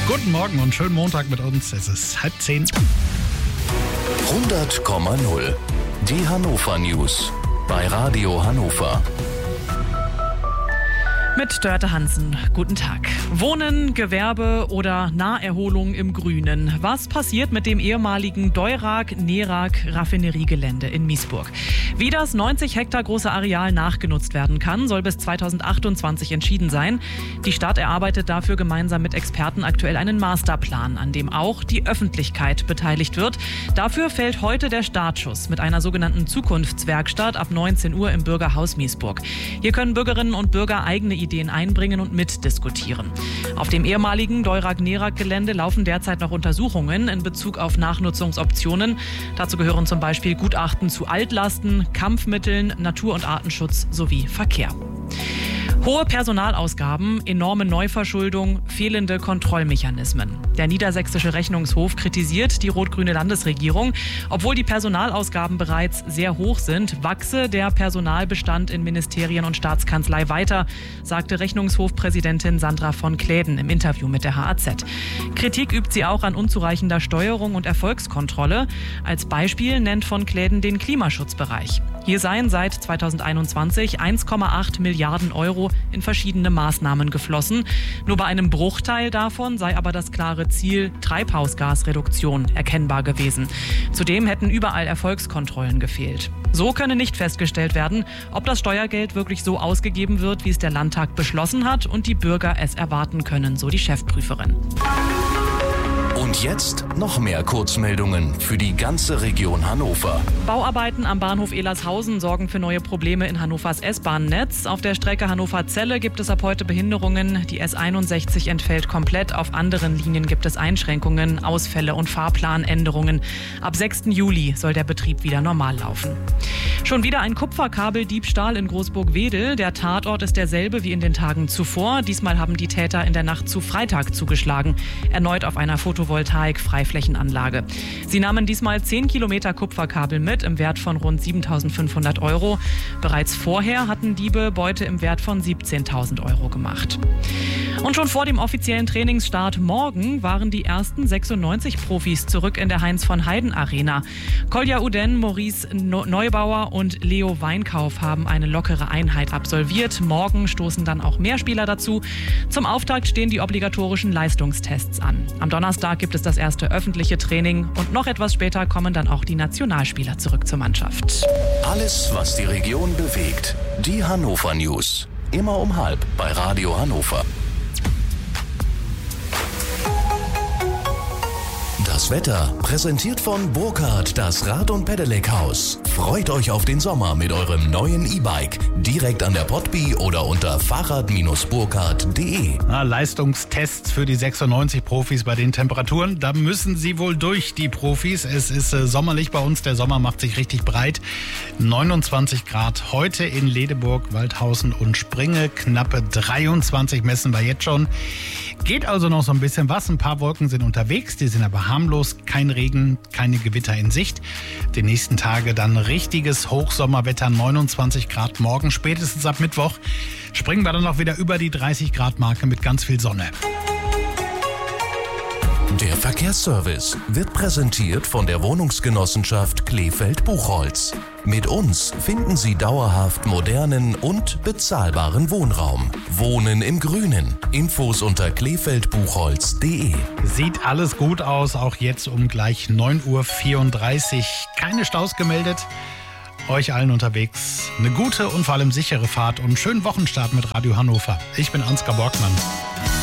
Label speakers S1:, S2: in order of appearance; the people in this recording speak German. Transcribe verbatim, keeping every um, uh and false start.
S1: Guten Morgen und schönen Montag mit uns. Es ist halb zehn.
S2: hundert Komma null. Die Hannover News bei Radio Hannover.
S3: Mit Dörte Hansen, guten Tag. Wohnen, Gewerbe oder Naherholung im Grünen. Was passiert mit dem ehemaligen Deurag-Nerak-Raffineriegelände in Miesburg? Wie das neunzig Hektar große Areal nachgenutzt werden kann, soll bis zweitausendachtundzwanzig entschieden sein. Die Stadt erarbeitet dafür gemeinsam mit Experten aktuell einen Masterplan, an dem auch die Öffentlichkeit beteiligt wird. Dafür fällt heute der Startschuss mit einer sogenannten Zukunftswerkstatt ab neunzehn Uhr im Bürgerhaus Miesburg. Hier können Bürgerinnen und Bürger eigene Ideen einbringen und mitdiskutieren. Auf dem ehemaligen Deurag-Nerak-Gelände laufen derzeit noch Untersuchungen in Bezug auf Nachnutzungsoptionen. Dazu gehören zum Beispiel Gutachten zu Altlasten, Kampfmitteln, Natur- und Artenschutz sowie Verkehr. Hohe Personalausgaben, enorme Neuverschuldung, fehlende Kontrollmechanismen. Der niedersächsische Rechnungshof kritisiert die rot-grüne Landesregierung. Obwohl die Personalausgaben bereits sehr hoch sind, wachse der Personalbestand in Ministerien und Staatskanzlei weiter, sagte Rechnungshofpräsidentin Sandra von Kläden im Interview mit der H A Z. Kritik übt sie auch an unzureichender Steuerung und Erfolgskontrolle. Als Beispiel nennt von Kläden den Klimaschutzbereich. Hier seien seit zweitausendeinundzwanzig eins Komma acht Milliarden Euro in verschiedene Maßnahmen geflossen. Nur bei einem Bruchteil davon sei aber das klare Ziel Treibhausgasreduktion erkennbar gewesen. Zudem hätten überall Erfolgskontrollen gefehlt. So könne nicht festgestellt werden, ob das Steuergeld wirklich so ausgegeben wird, wie es der Landtag beschlossen hat und die Bürger es erwarten können, so die Chefprüferin.
S2: Und jetzt noch mehr Kurzmeldungen für die ganze Region Hannover.
S3: Bauarbeiten am Bahnhof Elershausen sorgen für neue Probleme in Hannovers S-Bahn-Netz. Auf der Strecke Hannover-Celle gibt es ab heute Behinderungen. Die S einundsechzig entfällt komplett. Auf anderen Linien gibt es Einschränkungen, Ausfälle und Fahrplanänderungen. Ab sechsten Juli soll der Betrieb wieder normal laufen. Schon wieder ein Kupferkabeldiebstahl in Großburg-Wedel. Der Tatort ist derselbe wie in den Tagen zuvor. Diesmal haben die Täter in der Nacht zu Freitag zugeschlagen. Erneut auf einer Photovoltaik-Freiflächenanlage. Sie nahmen diesmal zehn Kilometer Kupferkabel mit im Wert von rund siebentausendfünfhundert Euro. Bereits vorher hatten Diebe Beute im Wert von siebzehntausend Euro gemacht. Und schon vor dem offiziellen Trainingsstart morgen waren die ersten sechsundneunzig Profis zurück in der Heinz-von-Heiden-Arena. Kolja Uden, Maurice Neubauer und Leo Weinkauf haben eine lockere Einheit absolviert. Morgen stoßen dann auch mehr Spieler dazu. Zum Auftakt stehen die obligatorischen Leistungstests an. Am Donnerstag gibt es das erste öffentliche Training und noch etwas später kommen dann auch die Nationalspieler zurück zur Mannschaft.
S2: Alles, was die Region bewegt. Die Hannover News. Immer um halb bei Radio Hannover. Das Wetter präsentiert von Burkhardt, das Rad- und Pedelec-Haus. Freut euch auf den Sommer mit eurem neuen E-Bike. Direkt an der Potby oder unter fahrrad Bindestrich burkhardt punkt de.
S1: Na, Leistungstests für die sechsundneunzig Profis bei den Temperaturen. Da müssen sie wohl durch, die Profis. Es ist äh, sommerlich bei uns. Der Sommer macht sich richtig breit. neunundzwanzig Grad heute in Ledeburg, Waldhausen und Springe. Knappe dreiundzwanzig messen wir jetzt schon. Geht also noch so ein bisschen was. Ein paar Wolken sind unterwegs. Die sind aber harmlos. Kein Regen, keine Gewitter in Sicht. Die nächsten Tage dann richtiges Hochsommerwetter. neunundzwanzig Grad morgen. Spätestens ab Mittwoch springen wir dann noch wieder über die dreißig Grad Marke mit ganz viel Sonne.
S2: Der Verkehrsservice wird präsentiert von der Wohnungsgenossenschaft Kleefeld-Buchholz. Mit uns finden Sie dauerhaft modernen und bezahlbaren Wohnraum. Wohnen im Grünen. Infos unter kleefeld buchholz punkt de.
S1: Sieht alles gut aus, auch jetzt um gleich neun Uhr vierunddreißig. Keine Staus gemeldet. Euch allen unterwegs eine gute und vor allem sichere Fahrt und schönen Wochenstart mit Radio Hannover. Ich bin Ansgar Borgmann.